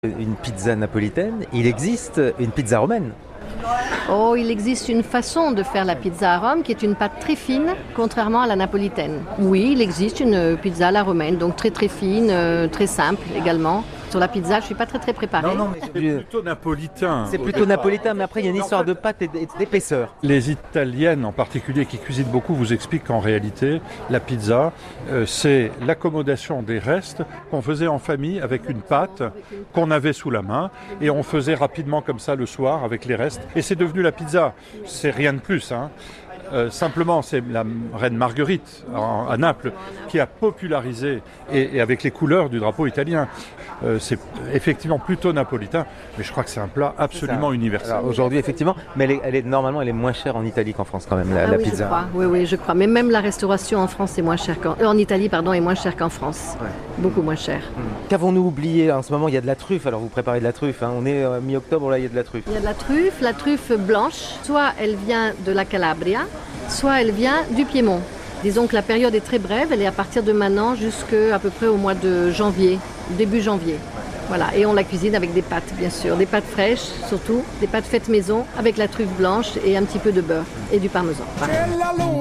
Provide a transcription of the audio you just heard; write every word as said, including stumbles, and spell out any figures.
Une pizza napolitaine, il existe une pizza romaine. Oh, il existe une façon de faire la pizza à Rome qui est une pâte très fine, contrairement à la napolitaine. Oui, il existe une pizza à la romaine, donc très très fine, euh, très simple également. Sur la pizza, je ne suis pas très très préparée. Non, non, mais c'est plutôt napolitain. C'est plutôt napolitain, mais après il y a une histoire de pâte et d'épaisseur. Les Italiennes en particulier qui cuisinent beaucoup vous expliquent qu'en réalité, la pizza, euh, c'est l'accommodation des restes qu'on faisait en famille avec une pâte qu'on avait sous la main et on faisait rapidement comme ça le soir avec les restes. Et c'est devenu la pizza. C'est rien de plus, hein. Euh, simplement, c'est la reine Marguerite en, à Naples qui a popularisé, et, et avec les couleurs du drapeau italien, euh, c'est effectivement plutôt napolitain, mais je crois que c'est un plat absolument universel. Alors, aujourd'hui, effectivement, mais elle est, elle est, normalement, elle est moins chère en Italie qu'en France quand même, la, ah la oui, pizza. Je crois. Oui, oui, je crois. Mais même la restauration en France est moins chère qu'en euh, en Italie, pardon, est moins chère qu'en France. Ouais. Beaucoup moins cher. Hum. Qu'avons-nous oublié en ce moment? Il y a de la truffe. Alors vous préparez de la truffe. Hein. On est euh, mi-octobre, là, il y a de la truffe. Il y a de la truffe, la truffe blanche. Soit elle vient de la Calabria, soit elle vient du Piémont. Disons que la période est très brève, elle est à partir de maintenant jusqu'à peu près au mois de janvier, début janvier. Voilà, et on la cuisine avec des pâtes, bien sûr, des pâtes fraîches surtout, des pâtes faites maison avec la truffe blanche et un petit peu de beurre et du parmesan.